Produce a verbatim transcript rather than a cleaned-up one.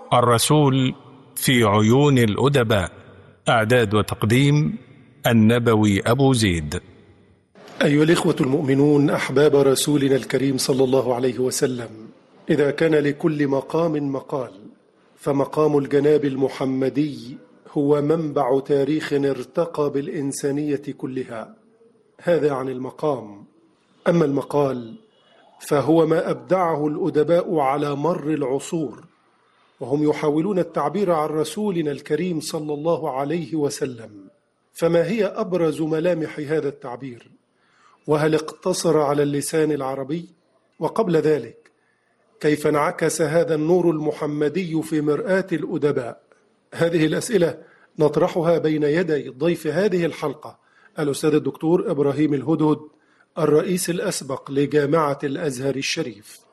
الرسول في عيون الأدباء. إعداد وتقديم النبوي أبو زيد. أيها الإخوة المؤمنون أحباب رسولنا الكريم صلى الله عليه وسلم، إذا كان لكل مقام مقال، فمقام الجناب المحمدي هو منبع تاريخ ارتقى بالإنسانية كلها. هذا عن المقام. أما المقال فهو ما أبدعه الأدباء على مر العصور، وهم يحاولون التعبير عن رسولنا الكريم صلى الله عليه وسلم. فما هي أبرز ملامح هذا التعبير؟ وهل اقتصر على اللسان العربي؟ وقبل ذلك كيف انعكس هذا النور المحمدي في مرآة الأدباء؟ هذه الأسئلة نطرحها بين يدي ضيف هذه الحلقة الأستاذ الدكتور إبراهيم الهدهد، الرئيس الأسبق لجامعة الأزهر الشريف.